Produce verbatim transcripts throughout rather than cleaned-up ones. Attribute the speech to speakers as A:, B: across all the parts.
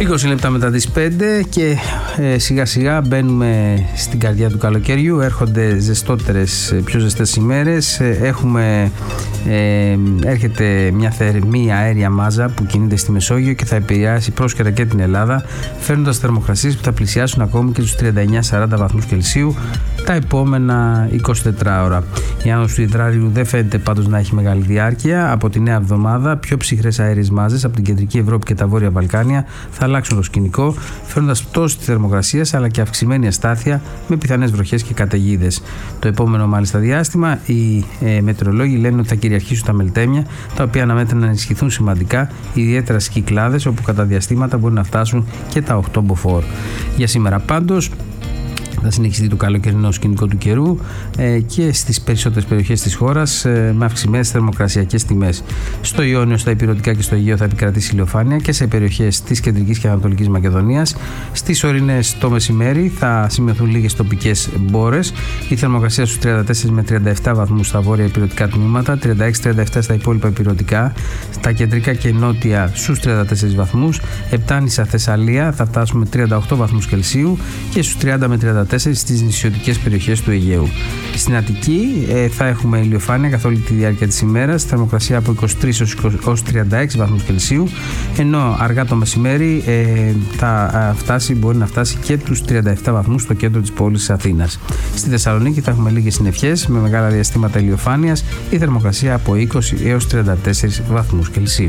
A: είκοσι λεπτά μετά τις πέντε και ε, σιγά σιγά μπαίνουμε στην καρδιά του καλοκαιριού. Έρχονται ζεστότερες, πιο ζεστές ημέρες. Έχουμε, ε, έρχεται μια θερμή αέρια μάζα που κινείται στη Μεσόγειο και θα επηρεάσει πρόσχερα και την Ελλάδα, φέρνοντας θερμοκρασίες που θα πλησιάσουν ακόμη και τους τριάντα εννιά με σαράντα βαθμούς Κελσίου τα επόμενα είκοσι τέσσερις ώρα. Η άνοδος του υδράριου δεν φαίνεται πάντως να έχει μεγάλη διάρκεια. Από τη νέα εβδομάδα, πιο ψυχρές αέριες μάζες από την κεντρική Ευρώπη και τα βόρεια Βαλκάνια θα αλλάξουν το σκηνικό, φέρνοντας πτώση της θερμοκρασίας αλλά και αυξημένη αστάθεια με πιθανές βροχές και καταιγίδες. Το επόμενο μάλιστα διάστημα, οι ε, μετεωρολόγοι λένε ότι θα κυριαρχήσουν τα μελτέμια, τα οποία αναμένεται να ενισχυθούν σημαντικά, ιδιαίτερα στις Κυκλάδες, όπου κατά διαστήματα μπορεί να φτάσουν και τα οκτώ μποφόρ. Για σήμερα πάντως θα συνεχιστεί το καλοκαιρινό σκηνικό του καιρού ε, και στις περισσότερες περιοχές της χώρας ε, με αυξημένες θερμοκρασιακές τιμές. Στο Ιόνιο, στα Ηπειρωτικά και στο Αιγαίο θα επικρατήσει ηλιοφάνεια και σε περιοχές της Κεντρικής και Ανατολικής Μακεδονίας. Στις ορεινές το μεσημέρι θα σημειωθούν λίγες τοπικές μπόρες. Η θερμοκρασία στους τριάντα τέσσερα με τριάντα επτά βαθμούς στα βόρεια ηπειρωτικά τμήματα, τριάντα έξι με τριάντα επτά στα υπόλοιπα ηπειρωτικά, στα κεντρικά και νότια στους τριάντα τέσσερα βαθμούς, Επτάνησα Θεσσαλία θα φτάσουμε τριάντα οκτώ βαθμούς Κελσίου και στους τριάντα με τριάντα τέσσερα στις νησιωτικές περιοχές του Αιγαίου. Στην Αττική ε, θα έχουμε ηλιοφάνεια καθ' όλη τη διάρκεια της ημέρας, θερμοκρασία από είκοσι τρεις έως τριάντα έξι βαθμούς Κελσίου, ενώ αργά το μεσημέρι ε, θα φτάσει, μπορεί να φτάσει και τους τριάντα επτά βαθμούς στο κέντρο της πόλης της Αθήνας. Στη Θεσσαλονίκη θα έχουμε λίγες συννεφιές με μεγάλα διαστήματα ηλιοφάνειας, η θερμοκρασία από είκοσι έως τριάντα τέσσερα βαθμούς Κελσίου.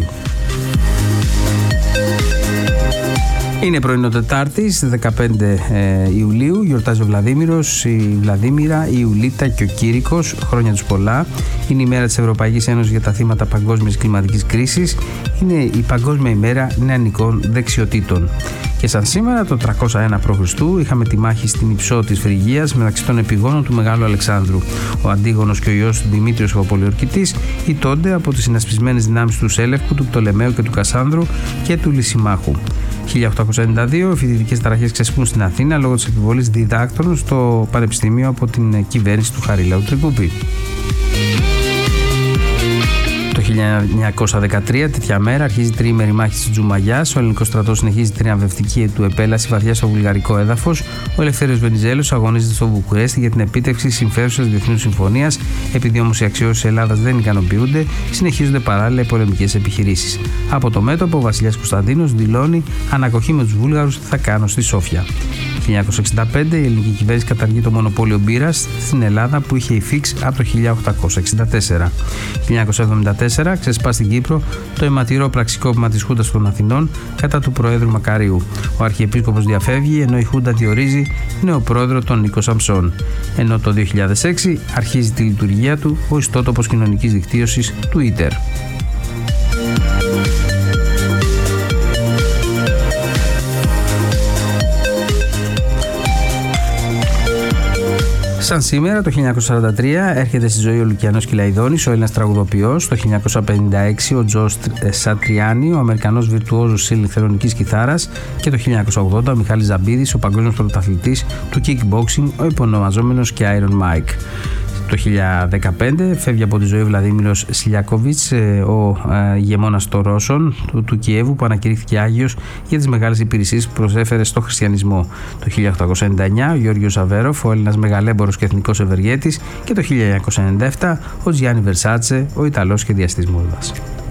A: Είναι πρωινό Τετάρτης, δεκαπέντε Ιουλίου, γιορτάζει ο Βλαδίμηρος, η Βλαδίμηρα, η Ιουλίτα και ο Κήρυκος, χρόνια τους πολλά. Είναι η μέρα της Ευρωπαϊκής Ένωσης για τα θύματα παγκόσμιας κλιματικής κρίσης. Είναι η Παγκόσμια ημέρα νεανικών δεξιοτήτων. Και σαν σήμερα, το τριακόσια ένα π.Χ. είχαμε τη μάχη στην Υψώ της Φρυγίας μεταξύ των επιγόνων του Μεγάλου Αλεξάνδρου. Ο Αντίγονος και ο ιός του Δημήτριος ο Πολιορκητής ηττώνται από τις συνασπισμένες δυνάμεις του Σέλευκου, του Πτολεμαίου και του Κασάνδρου και του Λυσιμάχου. χίλια οκτακόσια ενενήντα δύο, οι φοιτητικές ταραχές ξεσπούν στην Αθήνα λόγω της επιβολής διδάκτρων στο Πανεπιστήμιο από την κυβέρνηση του Χαρίλαου Τρικούπη. Το χίλια εννιακόσια δεκατρία, τέτοια μέρα, αρχίζει η τριήμερη μάχη της Τζουμαγιάς. Ο ελληνικός στρατός συνεχίζει την τριαμβευτική του επέλαση βαθιά στο βουλγαρικό έδαφος. Ο Ελευθέριος Βενιζέλος αγωνίζεται στο Βουκουρέστι για την επίτευξη συμφέρουσας διεθνούς συμφωνίας. Επειδή όμως οι αξιώσεις της Ελλάδας δεν ικανοποιούνται, συνεχίζονται παράλληλα οι πολεμικές επιχειρήσεις. Από το μέτωπο, ο βασιλιάς Κωνσταντίνος δηλώνει: ανακοχή με τους Βούλγαρους θα κάνω στη Σόφια. χίλια εννιακόσια εξήντα πέντε, η ελληνική κυβέρνηση καταργεί το μονοπόλιο μπύρας στην Ελλάδα που είχε υφίξει από το χίλια οκτακόσια εξήντα τέσσερα. χίλια εννιακόσια εβδομήντα τέσσερα, ξεσπά στην Κύπρο το αιματηρό πραξικόπημα της Χούντας των Αθηνών κατά του Προέδρου Μακαρίου. Ο Αρχιεπίσκοπος διαφεύγει, ενώ η Χούντα διορίζει νέο πρόεδρο τον Νίκο Σαμψόν. Ενώ το δύο χιλιάδες έξι αρχίζει τη λειτουργία του ο ιστότοπος κοινωνικής δικτύωσης Twitter. Σαν σήμερα, το χίλια εννιακόσια σαράντα τρία, έρχεται στη ζωή ο Λουκιανός Κυλαϊδόνης, ο Έλληνας τραγουδοποιός. Το χίλια εννιακόσια πενήντα έξι, ο Τζο Σατριάνι, ο Αμερικανός βιρτουόζος της ηλεκτρονικής κιθάρας. Και το χίλια εννιακόσια ογδόντα, ο Μιχάλης Ζαμπίδης, ο παγκόσμιος πρωταθλητής του kickboxing, ο υπονομαζόμενος και Iron Mike. Το χίλια δεκαπέντε φεύγει από τη ζωή ο Βλαδίμηρος Σιλιακόβιτς, ο ηγεμόνας των Ρώσων του, του Κιέβου, που ανακηρύχθηκε Άγιος για τις μεγάλες υπηρεσίες που προσέφερε στο χριστιανισμό. Το χίλια οκτακόσια ενενήντα εννιά, ο Γιώργιος Ζαβέροφ, ο Έλληνας μεγαλέμπορος και εθνικός ευεργέτης. Και το χίλια εννιακόσια ενενήντα επτά, ο Τζιάννι Βερσάτσε, ο Ιταλός σχεδιαστής μόδας.